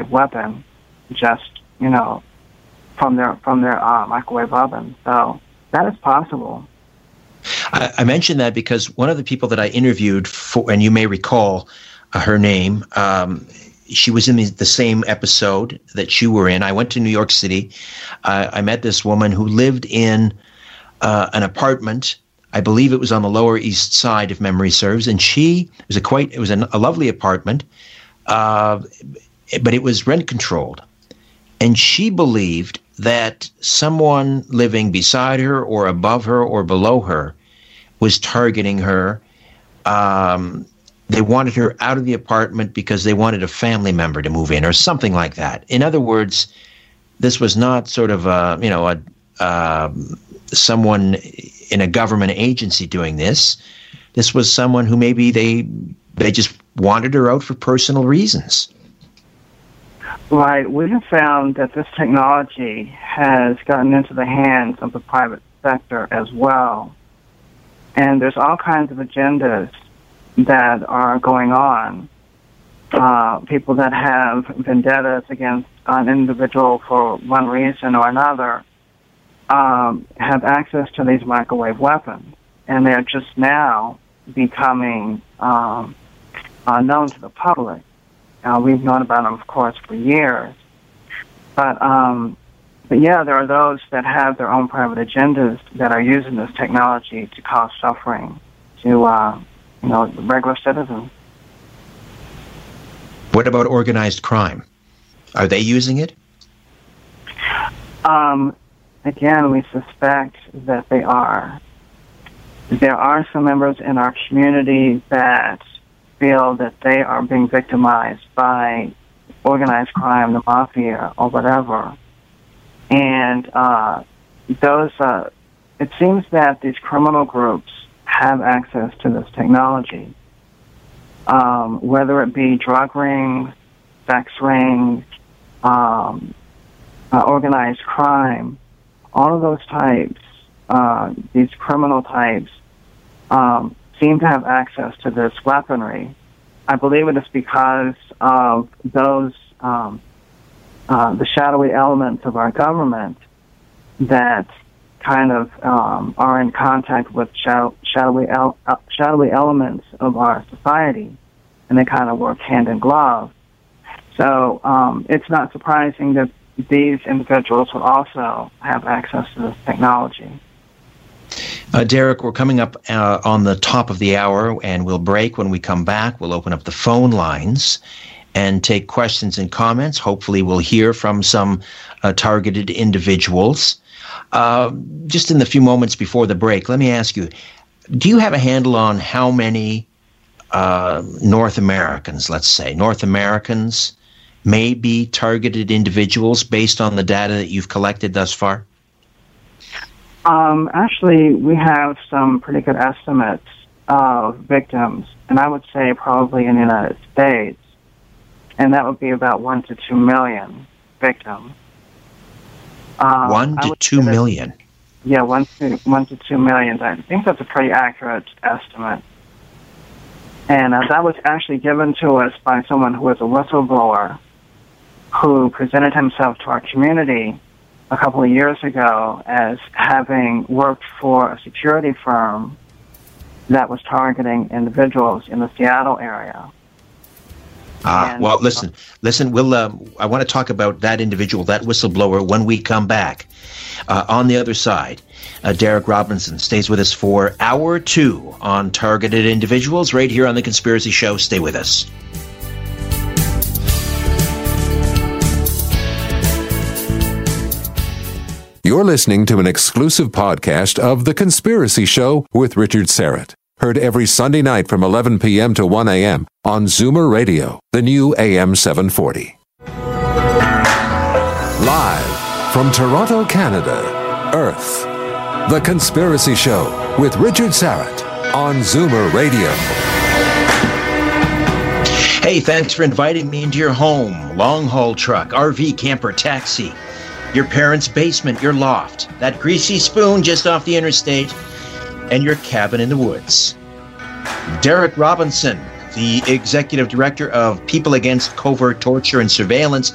microwave weapon, just from their microwave oven. So that is possible. I mentioned that because one of the people that I interviewed for, and you may recall her name, she was in the same episode that you were in. I went to New York City. I met this woman who lived in an apartment. I believe it was on the Lower East Side, if memory serves. And it was a lovely apartment, but it was rent controlled. And she believed that someone living beside her or above her or below her was targeting her. They wanted her out of the apartment because they wanted a family member to move in or something like that. In other words, this was not sort of someone in a government agency doing this. This was someone who maybe they just wanted her out for personal reasons. Right. We have found that this technology has gotten into the hands of the private sector as well. And there's all kinds of agendas that are going on. People that have vendettas against an individual for one reason or another have access to these microwave weapons. And they're just now becoming known to the public. We've known about them, of course, for years. But yeah, there are those that have their own private agendas that are using this technology to cause suffering to regular citizens. What about organized crime? Are they using it? Again, we suspect that they are. There are some members in our community that feel that they are being victimized by organized crime, the mafia, or whatever. And it seems that these criminal groups have access to this technology, whether it be drug rings, sex rings, organized crime, all of those types, these criminal types, seem to have access to this weaponry. I believe it is because of those, the shadowy elements of our government that kind of are in contact with shadowy elements of our society, and they kind of work hand in glove. So it's not surprising that these individuals will also have access to this technology. Derek, we're coming up on the top of the hour, and we'll break. When we come back, we'll open up the phone lines and take questions and comments. Hopefully we'll hear from some targeted individuals. Just in the few moments before the break, let me ask you, do you have a handle on how many North Americans may be targeted individuals based on the data that you've collected thus far? Actually, we have some pretty good estimates of victims, and I would say probably in the United States, and that would be about 1 to 2 million victims. 1 to 2 million? Yeah, 1 to 2 million. I think that's a pretty accurate estimate. And that was actually given to us by someone who was a whistleblower who presented himself to our community a couple of years ago as having worked for a security firm that was targeting individuals in the Seattle area. Well, listen. We'll. I want to talk about that individual, that whistleblower, when we come back. On the other side, Derek Robinson stays with us for hour 2 on targeted individuals, right here on The Conspiracy Show. Stay with us. You're listening to an exclusive podcast of The Conspiracy Show with Richard Syrett. Heard every Sunday night from 11 p.m. to 1 a.m. on Zoomer Radio, the new AM 740. Live from Toronto, Canada, Earth. The Conspiracy Show with Richard Syrett on Zoomer Radio. Hey, thanks for inviting me into your home. Long-haul truck, RV, camper, taxi. Your parents' basement, your loft, that greasy spoon just off the interstate, and your cabin in the woods. Derek Robinson, the Executive Director of People Against Covert Torture and Surveillance,